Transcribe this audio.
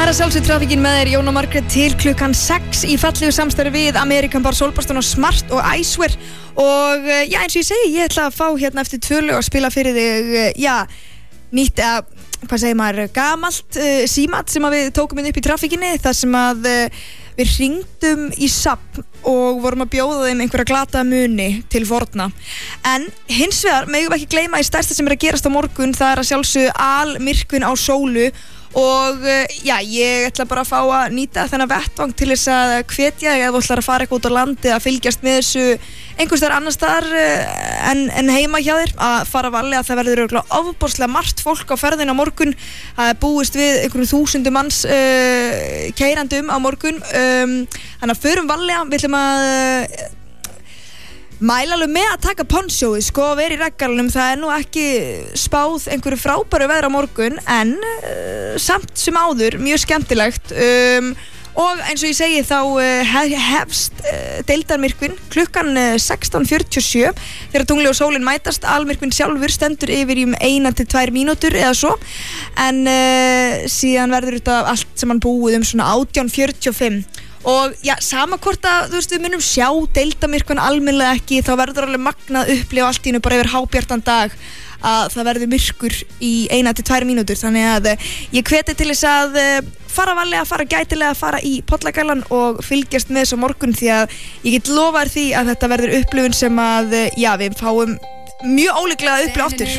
Það að sjálfsögðu trafíkin með þér, Jón og Margrét, til klukkan 6 í fallegu samstarfi við American Bar, Sólbaðsstofu og Smart og Icewear. Og já, eins og ég segi, ég ætla að fá hérna eftir 2 lög að spila fyrir þig, nýtt, hvað segir maður, gamalt símat sem að við tókum inn upp í trafíkinni, þar sem að við hringdum í safn og vorum að bjóða þeim einhverja glataða muni til forna. En hins vegar megum við ekki gleyma í stærsta sem að gerast á morgun, það að sjálfsögðu almyrkvinn á sólu. Og já, ég ætla bara að fá að nýta þennan vettvang til þess að hvetja þig ef þú ætlar að fara eitthvað út á landi að fylgjast með þessu einhvers staðar annars staðar en heima hjá þér, að fara varlega. Það verður örugglega ofboðslega margt fólk á ferðinni á morgun. Það er búist við einhverjum 1000 manns keyrandi á morgun, þannig að förum varlega. Við ætlum að mæla alveg með að taka ponchóið, sko, og vera í reggalunum. Það er nú ekki spáð einhverju frábæru veðri á morgun, en samt sem áður mjög skemmtilegt. Og eins og ég segi, þá hefst deildarmyrkvinn klukkan 16:47 þegar tunglið og sólin mætast. Almyrkvinn sjálfur stendur yfir í 1 til 2 mínútur eða svo, en síðan verður þetta allt saman búið svona 18:45. Og já, sama hvort að, þú veist, við munum sjá deildarmyrkvann almennilega ekki, þá verður alveg magnað upplifa allt í einu bara yfir hábjartan dag að það verður myrkur í 1 til 2 mínútur. Þannig að ég hveti til þess að fara varlega, fara gætilega, fara í Pollagælan og fylgjast með þessu morgun, því að ég get lofað því að þetta verður upplifun sem að, já, við fáum mjög ólíklega upplifa aftur.